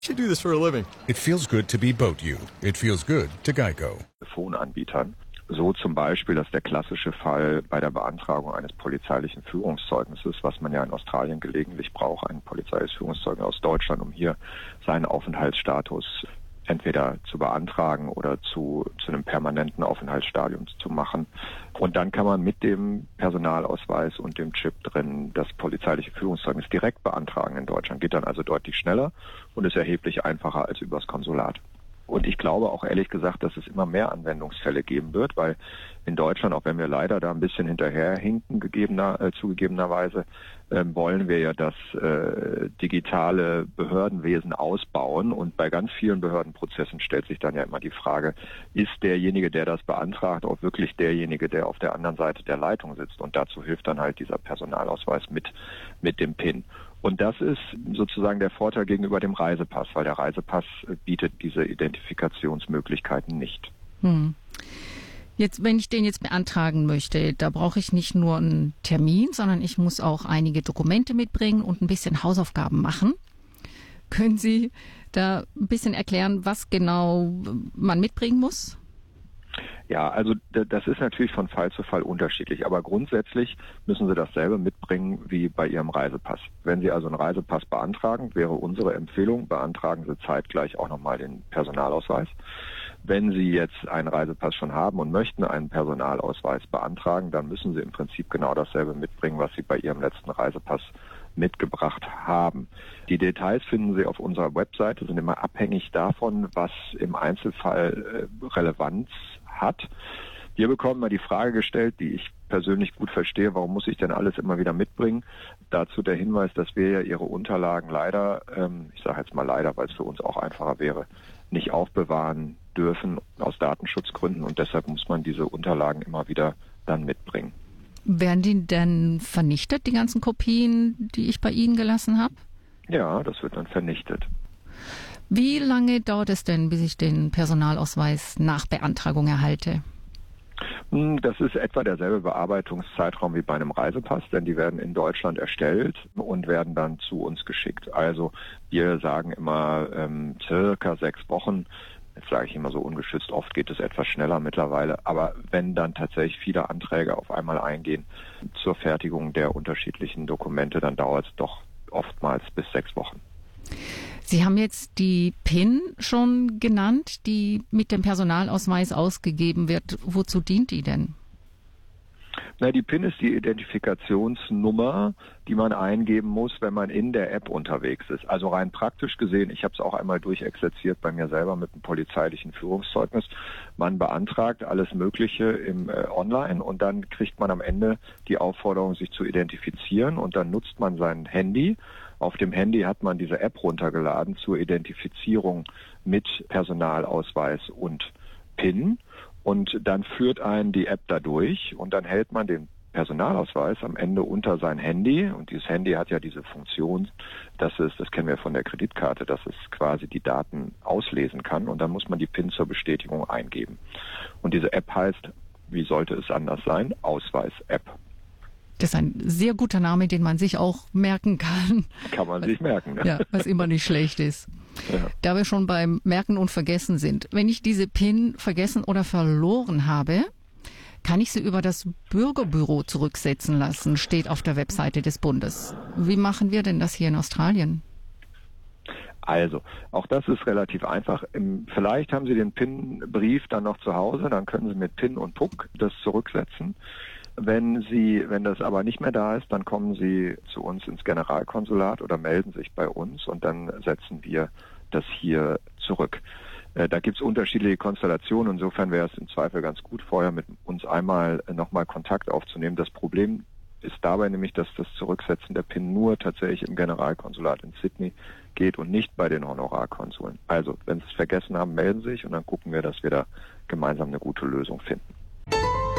should do this for a living. It feels good to be Boat You. It feels good to Geico. Telefonanbietern. So zum Beispiel, dass der klassische Fall bei der Beantragung eines polizeilichen Führungszeugnisses, was man ja in Australien gelegentlich braucht, ein polizeiliches Führungszeugnis aus Deutschland, um hier seinen Aufenthaltsstatus entweder zu beantragen oder zu einem permanenten Aufenthaltsstadium zu machen. Und dann kann man mit dem Personalausweis und dem Chip drin das polizeiliche Führungszeugnis direkt beantragen in Deutschland. Geht dann also deutlich schneller und ist erheblich einfacher als übers Konsulat. Und ich glaube auch ehrlich gesagt, dass es immer mehr Anwendungsfälle geben wird, weil in Deutschland, auch wenn wir leider da ein bisschen hinterherhinken, zugegebenerweise, wollen wir ja das digitale Behördenwesen ausbauen. Und bei ganz vielen Behördenprozessen stellt sich dann ja immer die Frage, ist derjenige, der das beantragt, auch wirklich derjenige, der auf der anderen Seite der Leitung sitzt? Und dazu hilft dann halt dieser Personalausweis mit dem PIN. Und das ist sozusagen der Vorteil gegenüber dem Reisepass, weil der Reisepass bietet diese Identifikationsmöglichkeiten nicht. Jetzt, wenn ich den jetzt beantragen möchte, da brauche ich nicht nur einen Termin, sondern ich muss auch einige Dokumente mitbringen und ein bisschen Hausaufgaben machen. Können Sie da ein bisschen erklären, was genau man mitbringen muss? Ja, also das ist natürlich von Fall zu Fall unterschiedlich, aber grundsätzlich müssen Sie dasselbe mitbringen wie bei Ihrem Reisepass. Wenn Sie also einen Reisepass beantragen, wäre unsere Empfehlung, beantragen Sie zeitgleich auch nochmal den Personalausweis. Wenn Sie jetzt einen Reisepass schon haben und möchten einen Personalausweis beantragen, dann müssen Sie im Prinzip genau dasselbe mitbringen, was Sie bei Ihrem letzten Reisepass mitgebracht haben. Die Details finden Sie auf unserer Webseite, sind immer abhängig davon, was im Einzelfall Relevanz hat. Wir bekommen mal die Frage gestellt, die ich persönlich gut verstehe, warum muss ich denn alles immer wieder mitbringen? Dazu der Hinweis, dass wir ja Ihre Unterlagen leider, ich sage jetzt mal leider, weil es für uns auch einfacher wäre, nicht aufbewahren dürfen aus Datenschutzgründen und deshalb muss man diese Unterlagen immer wieder dann mitbringen. Werden die denn vernichtet, die ganzen Kopien, die ich bei Ihnen gelassen habe? Ja, das wird dann vernichtet. Wie lange dauert es denn, bis ich den Personalausweis nach Beantragung erhalte? Das ist etwa derselbe Bearbeitungszeitraum wie bei einem Reisepass, denn die werden in Deutschland erstellt und werden dann zu uns geschickt. Also wir sagen immer circa 6 Wochen. Jetzt sage ich immer so ungeschützt, oft geht es etwas schneller mittlerweile. Aber wenn dann tatsächlich viele Anträge auf einmal eingehen zur Fertigung der unterschiedlichen Dokumente, dann dauert es doch oftmals bis 6 Wochen. Sie haben jetzt die PIN schon genannt, die mit dem Personalausweis ausgegeben wird. Wozu dient die denn? Na, die PIN ist die Identifikationsnummer, die man eingeben muss, wenn man in der App unterwegs ist. Also rein praktisch gesehen, ich habe es auch einmal durchexerziert bei mir selber mit einem polizeilichen Führungszeugnis. Man beantragt alles Mögliche online und dann kriegt man am Ende die Aufforderung, sich zu identifizieren und dann nutzt man sein Handy. Auf dem Handy hat man diese App runtergeladen zur Identifizierung mit Personalausweis und PIN. Und dann führt einen die App da durch und dann hält man den Personalausweis am Ende unter sein Handy. Und dieses Handy hat ja diese Funktion, das kennen wir von der Kreditkarte, dass es quasi die Daten auslesen kann. Und dann muss man die PIN zur Bestätigung eingeben. Und diese App heißt, wie sollte es anders sein, Ausweis-App. Das ist ein sehr guter Name, den man sich auch merken kann. Kann man sich merken. Ne? Ja, was immer nicht schlecht ist. Ja. Da wir schon beim Merken und Vergessen sind. Wenn ich diese PIN vergessen oder verloren habe, kann ich sie über das Bürgerbüro zurücksetzen lassen, steht auf der Webseite des Bundes. Wie machen wir denn das hier in Australien? Also, auch das ist relativ einfach. Vielleicht haben Sie den PIN-Brief dann noch zu Hause, dann können Sie mit PIN und PUC das zurücksetzen. Wenn das aber nicht mehr da ist, dann kommen Sie zu uns ins Generalkonsulat oder melden sich bei uns und dann setzen wir das hier zurück. Da gibt es unterschiedliche Konstellationen. Insofern wäre es im Zweifel ganz gut, vorher mit uns einmal nochmal Kontakt aufzunehmen. Das Problem ist dabei nämlich, dass das Zurücksetzen der PIN nur tatsächlich im Generalkonsulat in Sydney geht und nicht bei den Honorarkonsuln. Also, wenn Sie es vergessen haben, melden Sie sich und dann gucken wir, dass wir da gemeinsam eine gute Lösung finden.